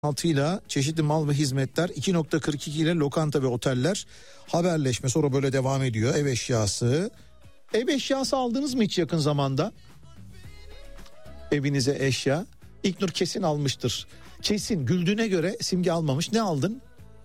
ile çeşitli mal ve hizmetler, 2.42 ile lokanta ve oteller, haberleşme, sonra böyle devam ediyor. Ev eşyası. Ev eşyası aldınız mı hiç yakın zamanda? Evinize eşya. İlknur kesin almıştır. Kesin, güldüğüne göre Simge almamış. Ne aldın?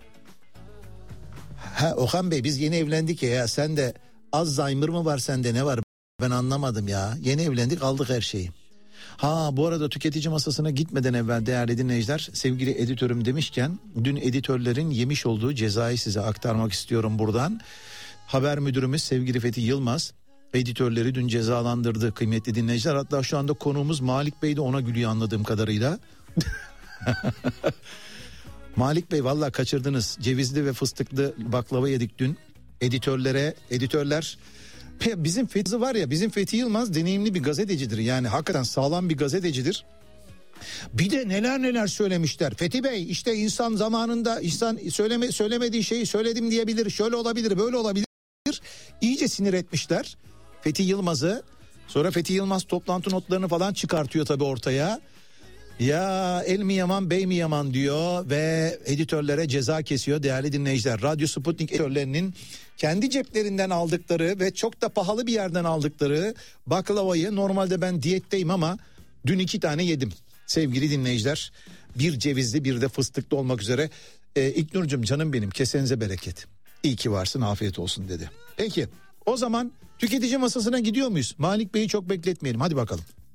Okan Bey, biz yeni evlendik ya, sen de Alzheimer mı var sende, ne var? Ben anlamadım ya. Yeni evlendik, aldık her şeyi. Bu arada tüketici masasına gitmeden evvel değerli dinleyiciler, sevgili editörüm demişken, dün editörlerin yemiş olduğu cezayı size aktarmak istiyorum buradan. Haber müdürümüz sevgili Fethi Yılmaz editörleri dün cezalandırdı kıymetli dinleyiciler. Hatta şu anda konuğumuz Malik Bey de ona gülüyor anladığım kadarıyla. Malik Bey, vallahi kaçırdınız. Cevizli ve fıstıklı baklava yedik dün. Editörler bizim Fethi var ya, bizim Fethi Yılmaz deneyimli bir gazetecidir. Yani hakikaten sağlam bir gazetecidir. Bir de neler söylemişler. Fethi Bey, işte insan zamanında söylemediği şeyi söyledim diyebilir. Şöyle olabilir, böyle olabilir. İyice sinir etmişler Fethi Yılmaz'ı. Sonra Fethi Yılmaz toplantı notlarını falan çıkartıyor tabii ortaya. Ya el mi yaman bey mi yaman diyor ve editörlere ceza kesiyor değerli dinleyiciler. Radyo Sputnik editörlerinin kendi ceplerinden aldıkları ve çok da pahalı bir yerden aldıkları baklavayı, normalde ben diyetteyim ama dün 2 tane yedim sevgili dinleyiciler. Bir cevizli, bir de fıstıklı olmak üzere. İlknur'cum canım benim, kesenize bereket. İyi ki varsın, afiyet olsun dedi. Peki o zaman tüketici masasına gidiyor muyuz? Malik Bey'i çok bekletmeyelim, hadi bakalım.